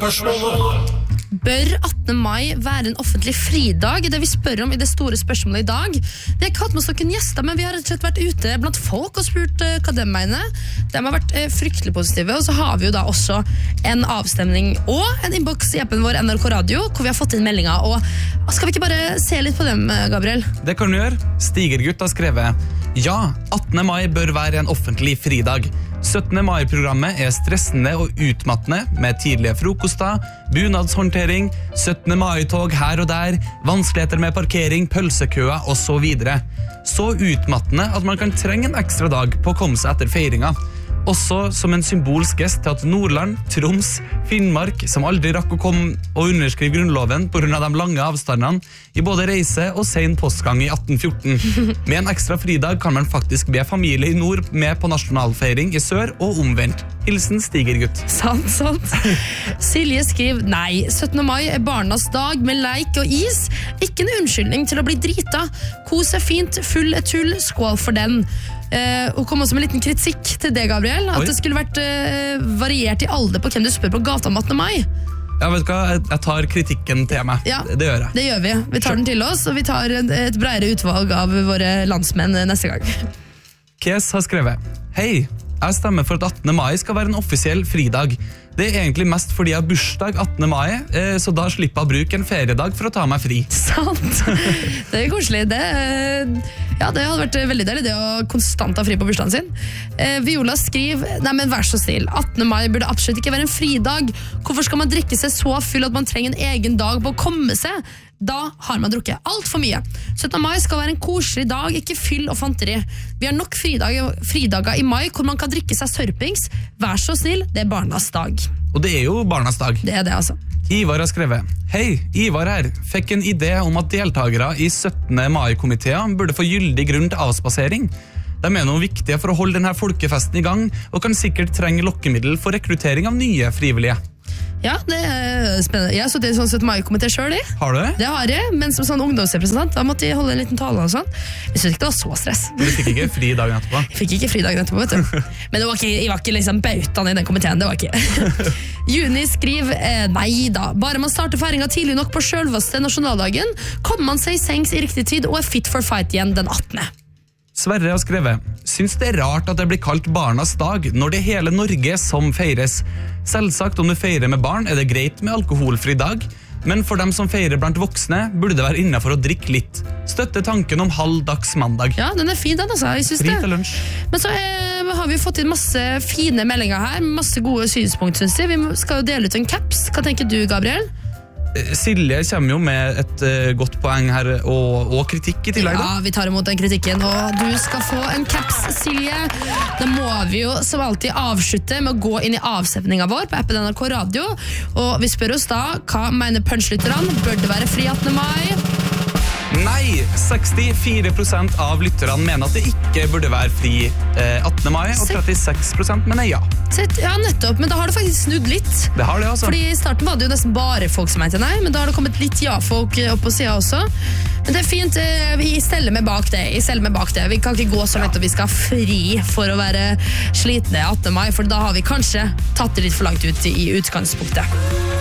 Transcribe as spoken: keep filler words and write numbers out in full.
spørsmålet. Bør attende mai være en offentlig fridag? Det vi spør om i det store spørsmålet i dag. Vi har ikke hatt med oss noen gjester, men vi har rett og slett vært ute blant folk og spurt uh, hva de mener. De har vært uh, fryktelig positive, og så har vi jo da også en avstemning og en inbox i appen vår N R K Radio, hvor vi har fått inn meldinger. Og skal vi ikke bare se litt på dem, Gabriel? Det kan du gjøre. Stigergutt har skrevet: ja, attende mai bør være en offentlig fridag. syttende mai-programmet er stressende og utmattende, med tidlige frokoster, bunadshåndtering, syttende mai-tog her og der, vanskeligheter med parkering, pølsekøer og så videre. Så utmattende at man kan trenge en ekstra dag på å komme seg etter feiringa. Også som en symbolsk gest til at Nordland, Troms, Finnmark, som aldri rakk å komme og underskrive grunnloven på grunn av de lange avstandene, i både reise og sen postgang i atten fjorten. Med en ekstra fridag kan man faktisk be familie i nord med på nasjonalfeiring i sør og omvendt. Hilsen Stigergutt. Sant, sant. Silje skriver: nei, syttende mai er barnas dag med leik og is. Ikke en unnskyldning til å bli drita. Kos er fint, full er tull, skål for den. Uh, og kom også med en liten kritikk til det, Gabriel. At Oi. det skulle vært uh, variert i alder på hvem du spør på gata om attende mai. Ja, vet du hva? Jeg tar kritikken til meg. Ja, det gjør jeg. Det gjør vi. Vi tar den til oss, og vi tar et bredere utvalg av våre landsmenn neste gang. Kes har skrevet: hei, jeg stemmer for at attende mai skal være en offisiell fridag. Det er egentlig mest fordi jeg har bursdag attende mai, så da slipper jeg å bruke en feriedag for å ta meg fri. Sant. Det er koselig. Det, ja, det hadde vært veldig deilig det å konstant ha fri på bursdagen sin. Viola skriver: nei, men vær så snill. attende mai burde absolutt ikke være en fridag. Hvorfor skal man drikke seg så full at man trenger en egen dag på å komme seg? Da har man drukket alt for mye. syttende mai skal være en koselig dag, ikke fyll og fanteri. Vi har nok fridager, fridager i mai hvor man kan drikke seg sørpings. Vær så snill, det er barnas dag. Og det er jo barnas dag. Det er det, altså. Ivar har skrevet: hei, Ivar her. Fikk en idé om at deltakere i syttende mai-komiteen burde få gyldig grunn til avspasering. De er noe viktige for å holde denne folkefesten i gang, og kan sikkert trenge lokkemiddel for rekruttering av nye frivillige. Ja, det er spennende. Jeg har sittet i en sånn syttende mai-komité selv. Har du det? Det har jeg, men som sånn ungdomsrepresentant, da måtte jeg holde en liten tale og sånn. Jeg synes ikke det var så stress. Du fikk ikke fri dagen etterpå? Jeg fikk ikke fri dagen etterpå, vet du. Men det var ikke, jeg var ikke liksom bautaen i den komiteen, det var ikke. Juni skriver: eh, nei da, bare man starter feiringa tidlig nok på selveste nasjonaldagen, kommer man seg i sengs i riktig tid og er fit for fight igjen den attende. Sverre har skrevet: syns det er rart at det blir kalt barnas dag når det er hele Norge som feires. Selvsagt om du feirer med barn er det greit med alkoholfri dag, men for dem som feirer blant voksne burde det være innenfor å drikke litt. Støtte tanken om halvdags mandag. Ja, den er fin den, altså. Jeg synes Fri det. til lunsj. Men så eh, har vi fått inn masse fine meldinger her, masse gode synspunkt, synes jeg. Vi skal jo dele ut en caps. Hva tenker du, Gabriel? Silje kommer jo med et uh, godt poeng her, og, og kritikk i tillegg. Ja, vi tar imot den kritikken, og du skal få en caps, Silje. Da må vi jo som alltid avslutte med å gå inn i avstemningen vår på appen N R K Radio, og vi spør oss da, hva mener punchlytterne? Bør det være fri attende mai? Nei, sekstifire prosent av lytterne mener at det ikke burde være fri eh, attende mai, og trettiseks prosent mener ja. Sett, ja, nettopp, men da har det faktisk snudd litt. Det har det, altså. Fordi i starten var det jo nesten bare folk som mente nei, men da har det kommet litt ja-folk opp på siden også. Men det er fint, vi steller med bak det, jeg steller med bak det. Vi kan ikke gå så lett at vi skal fri for å være slitne attende mai, for da har vi kanskje tatt det litt for langt ut i utgangspunktet.